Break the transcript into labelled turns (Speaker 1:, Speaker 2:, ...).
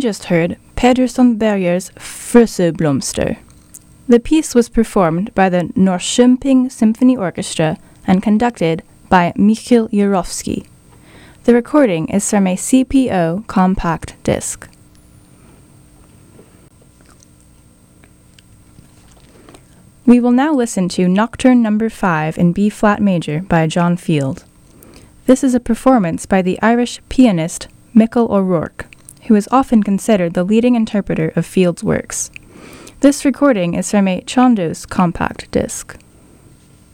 Speaker 1: just heard Pedersen Berger's Frösöblomster. The piece was performed by the Norrköping Symphony Orchestra and conducted by Michiel Jarowski. The recording is from a CPO compact disc. We will now listen to Nocturne No. 5 in B-flat major by John Field. This is a performance by the Irish pianist Michael O'Rourke, who is often considered the leading interpreter of Field's works. This recording is from a Chandos compact disc.